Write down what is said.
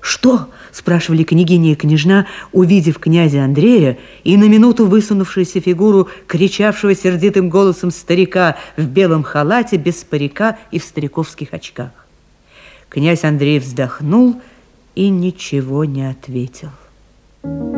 «Что?» – спрашивали княгиня и княжна, увидев князя Андрея и на минуту высунувшуюся фигуру кричавшего сердитым голосом старика в белом халате, без парика и в стариковских очках. Князь Андрей вздохнул и ничего не ответил.